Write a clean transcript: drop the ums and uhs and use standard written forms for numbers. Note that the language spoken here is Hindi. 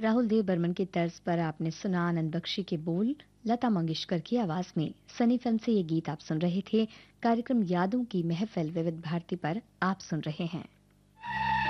राहुल देव बर्मन की तर्ज पर आपने सुना आनंद बख्शी के बोल, लता मंगेशकर की आवाज में सनी फिल्म से ये गीत आप सुन रहे थे। कार्यक्रम यादों की महफिल विविध भारती पर आप सुन रहे हैं।